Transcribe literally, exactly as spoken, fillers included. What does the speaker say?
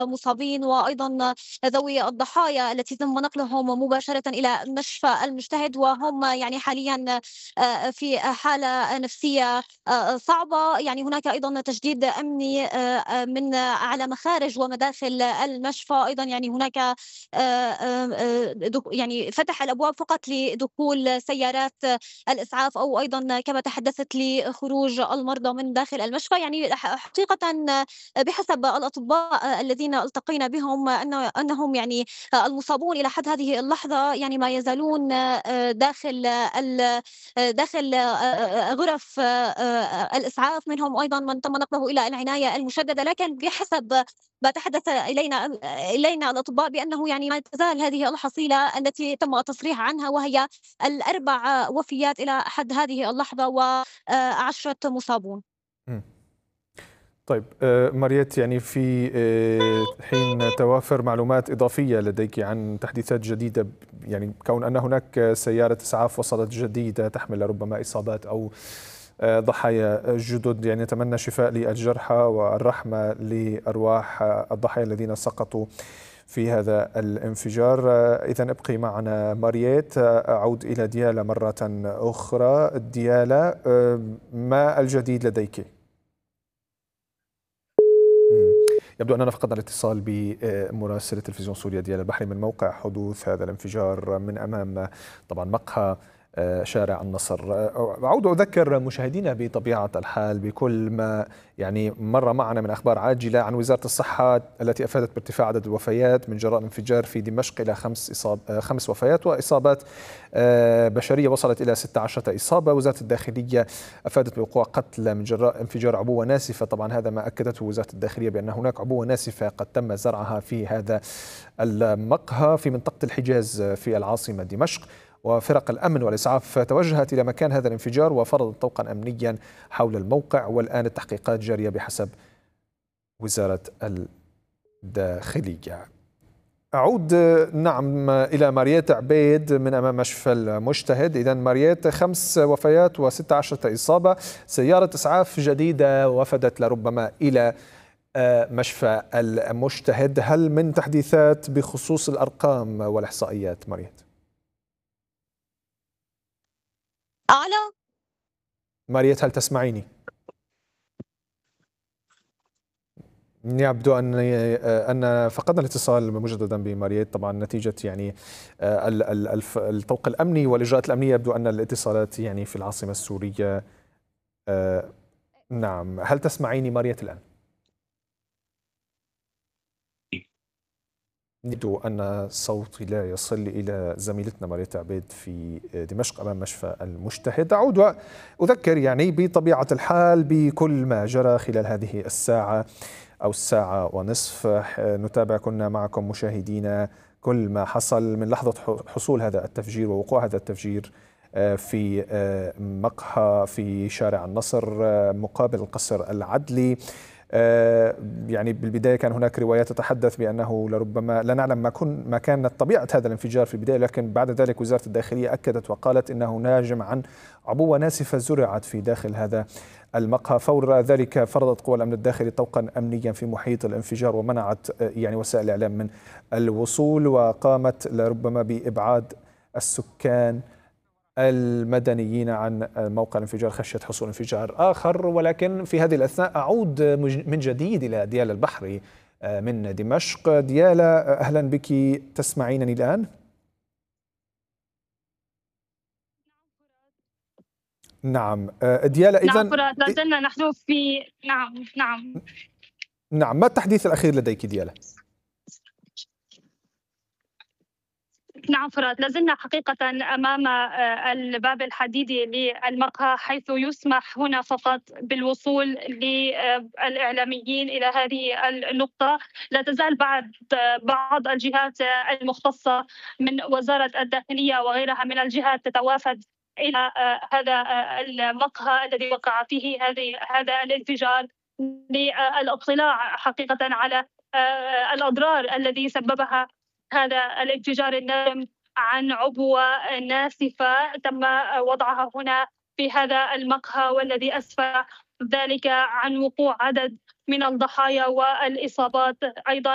المصابين وأيضًا ذوي الضحايا التي تم نقلهم مباشرة إلى مشفى المجتهد، وهم يعني حاليًا آآ في حالة نفسية آآ صعبة. يعني هناك أيضًا تشديد أمني آآ من على مخارج ومداخل المشفى. أيضًا يعني هناك آآ آآ دخ يعني فتح الأبواب فقط لدخول سيارات الإسعاف، أو أيضًا كما تحدثت لخروج المرضى من داخل المشفى. يعني ح حقيقةً بحسب الأطباء الذين التقينا بهم أن أنهم يعني المصابون إلى حد هذه اللحظة يعني ما يزالون داخل ال داخل غرف الإسعاف. منهم أيضًا من تم نقله إلى العناية المشددة، لكن بحسب ما تحدث إلينا إلينا الأطباء بأنه يعني ما تزال هذه الحصيلة التي تم التصريح عنها، وهي الأربع وفيات إلى حد هذه اللحظة وعشرة مصابون. إمم. طيب آآ ماريت، يعني في آآ حين توافر معلومات إضافية لديكِ عن تحديثات جديدة، ب يعني كون أن هناك سيارة إسعاف وصلت جديدة تحمل ربما إصابات أو آآ ضحايا جدد، يعني نتمنى الشفاء للجرحى والرحمة لأرواح الضحايا الذين سقطوا في هذا الانفجار. إذن ابقي معنا ماريت. أعود إلى ديالا مرة أخرى. ديالا، آآ ما الجديد لديكِ؟ إمم. يبدو أننا فقدنا الاتصال بمراسل تلفزيون سوريا ديالا البحري من موقع حدوث هذا الانفجار من أمام طبعا مقهى آه، شارع النصر. آه، أعود أذكر مشاهدينا بطبيعة الحال بكل ما يعني مر معنا من أخبار عاجلة عن وزارة الصحة التي أفادت بارتفاع عدد الوفيات من جراء انفجار في دمشق إلى خمس إصاب آه، خمس وفيات، وإصابات آه، بشرية وصلت إلى ستة عشر إصابة. وزارة الداخلية أفادت بوقوع قتلى من جراء انفجار عبوة ناسفة. طبعا هذا ما أكدته وزارة الداخلية بأن هناك عبوة ناسفة قد تم زرعها في هذا المقهى في منطقة الحجاز في العاصمة دمشق. وفرق الأمن والإسعاف توجهت إلى مكان هذا الانفجار وفرضت طوقا أمنيا حول الموقع، والآن التحقيقات جارية بحسب وزارة الداخلية. أعود نعم إلى ماريت عبيد من أمام مشفى المجتهد. إذن ماريت، خمس وفيات وستة عشر إصابة، سيارة إسعاف جديدة وفدت لربما إلى مشفى المجتهد. هل من تحديثات بخصوص الأرقام والإحصائيات ماريت؟ أعلى. ماريت، هل تسمعيني؟ يبدو أن أن فقدنا الاتصال مجددا بماريت، طبعا نتيجة يعني الطوق الأمني والإجراءات الأمنية. يبدو أن الاتصالات يعني في العاصمة السورية. نعم، هل تسمعيني ماريت الآن؟ يبدو أن صوتي لا يصل إلى زميلتنا ماريت عبيد في دمشق أمام مشفى المجتهد. أعود وأذكر يعني بطبيعة الحال بكل ما جرى خلال هذه الساعة أو الساعة ونصف. نتابع كنا معكم مشاهدينا كل ما حصل من لحظة حصول هذا التفجير ووقوع هذا التفجير في مقهى في شارع النصر مقابل القصر العدلي. يعني بالبداية كان هناك روايات تتحدث بأنه لربما لا نعلم ما, كن ما كانت طبيعة هذا الانفجار في البداية، لكن بعد ذلك وزارة الداخلية أكدت وقالت إنه ناجم عن عبوة ناسفة زرعت في داخل هذا المقهى. فور ذلك فرضت قوى الأمن الداخلي طوقا أمنيا في محيط الانفجار ومنعت يعني وسائل الإعلام من الوصول، وقامت لربما بإبعاد السكان المدنيين عن موقع الانفجار خشية حصول انفجار آخر. ولكن في هذه الأثناء أعود من جديد إلى ديالا البحري من دمشق. ديالا، أهلا بك، تسمعينني الآن؟ نعم ديالا، نعم إذن فرات، لازلنا نحن في نعم نعم نعم ما التحديث الأخير لديك ديالا؟ نعم فرات، لازلنا حقيقة أمام الباب الحديدي للمقهى، حيث يسمح هنا فقط بالوصول للإعلاميين إلى هذه النقطة. لا تزال بعد بعض الجهات المختصة من وزارة الداخلية وغيرها من الجهات تتوافد إلى هذا المقهى الذي وقع فيه هذه هذا الانفجار للاطلاع حقيقة على الأضرار الذي سببها هذا الانفجار الناجم عن عبوة ناسفة تم وضعها هنا في هذا المقهى، والذي أسفر ذلك عن وقوع عدد من الضحايا والإصابات أيضا.